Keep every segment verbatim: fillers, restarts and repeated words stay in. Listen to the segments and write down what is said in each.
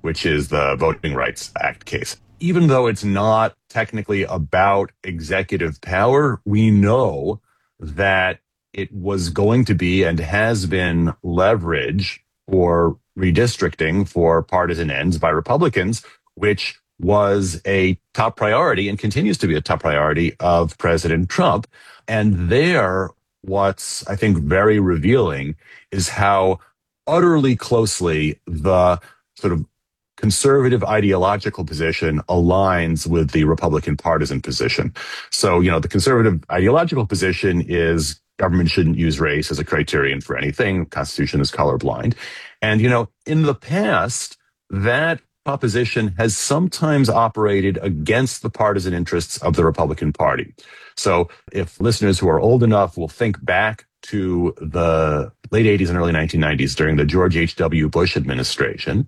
which is the Voting Rights Act case. Even though it's not technically about executive power, we know that it was going to be and has been leverage for redistricting for partisan ends by Republicans, which was a top priority and continues to be a top priority of President Trump. And there, what's, I think, very revealing is how utterly closely the sort of conservative ideological position aligns with the Republican partisan position. So, you know, the conservative ideological position is government shouldn't use race as a criterion for anything. The Constitution is colorblind. And, you know, in the past, that proposition has sometimes operated against the partisan interests of the Republican Party. So if listeners who are old enough will think back to the late eighties and early nineteen nineties during the George H W. Bush administration,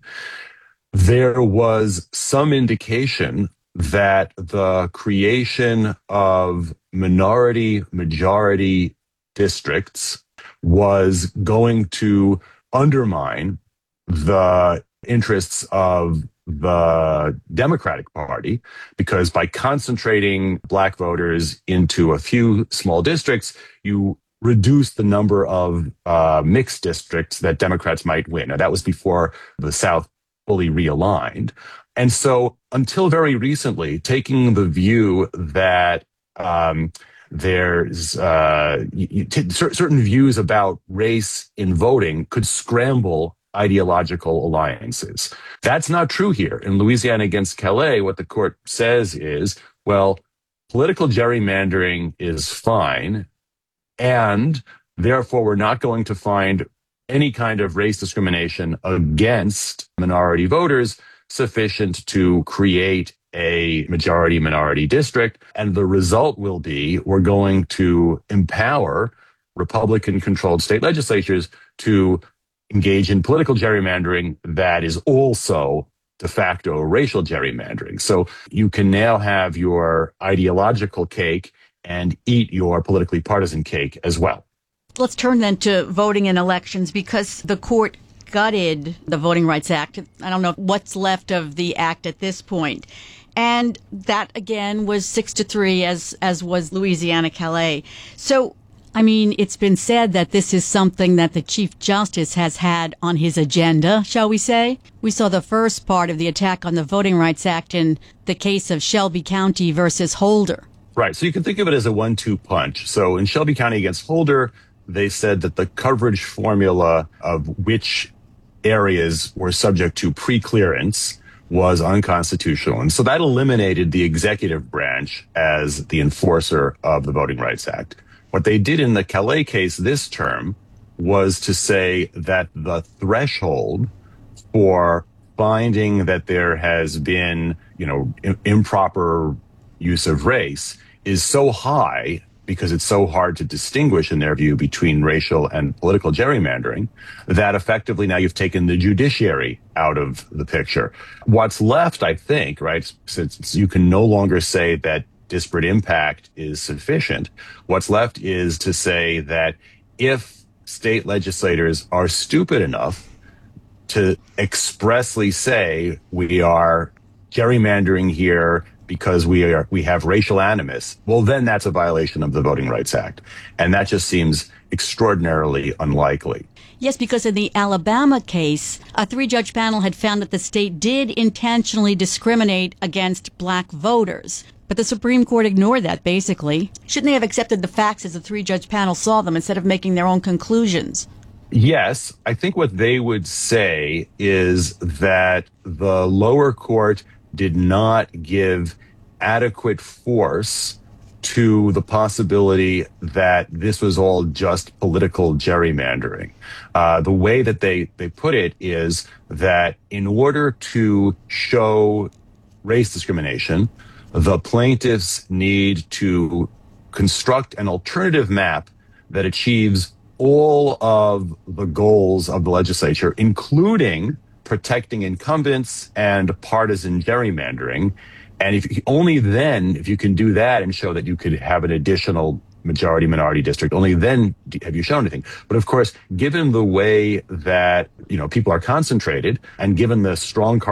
there was some indication that the creation of minority majority districts was going to undermine the interests of the Democratic Party, because by concentrating black voters into a few small districts, you reduce the number of uh, mixed districts that Democrats might win. Now, that was before the South fully realigned. And so until very recently, taking the view that um, there's uh, you, t- certain views about race in voting could scramble ideological alliances. That's not true here. In Louisiana against Calais, what the court says is, well, political gerrymandering is fine, and therefore we're not going to find any kind of race discrimination against minority voters sufficient to create a majority-minority district. And the result will be we're going to empower Republican-controlled state legislatures to engage in political gerrymandering that is also de facto racial gerrymandering. So you can now have your ideological cake and eat your politically partisan cake as well. Let's turn then to voting in elections, because the court gutted the Voting Rights Act. I don't know what's left of the act at this point. And that, again, was six to three, as as was Louisiana Calais. So, I mean, it's been said that this is something that the Chief Justice has had on his agenda, shall we say? We saw the first part of the attack on the Voting Rights Act in the case of Shelby County versus Holder. Right. So you can think of it as a one two punch. So in Shelby County against Holder, they said that the coverage formula of which areas were subject to preclearance was unconstitutional. And so that eliminated the executive branch as the enforcer of the Voting Rights Act. What they did in the Calais case this term was to say that the threshold for finding that there has been, you know, I- improper use of race is so high, because it's so hard to distinguish, in their view, between racial and political gerrymandering, that effectively now you've taken the judiciary out of the picture. What's left, I think, right, since you can no longer say that disparate impact is sufficient, what's left is to say that if state legislators are stupid enough to expressly say we are gerrymandering here because we are we have racial animus, well, then that's a violation of the Voting Rights Act. And that just seems extraordinarily unlikely. Yes, because in the Alabama case, a three-judge panel had found that the state did intentionally discriminate against black voters. But the Supreme Court ignored that, basically. Shouldn't they have accepted the facts as the three-judge panel saw them instead of making their own conclusions? Yes, I think what they would say is that the lower court did not give adequate force to the possibility that this was all just political gerrymandering. Uh, the way that they, they put it is that in order to show race discrimination, the plaintiffs need to construct an alternative map that achieves all of the goals of the legislature, including protecting incumbents and partisan gerrymandering. And if only then, if you can do that and show that you could have an additional majority minority district, only then have you shown anything. But of course, given the way that, you know, people are concentrated, and given the strong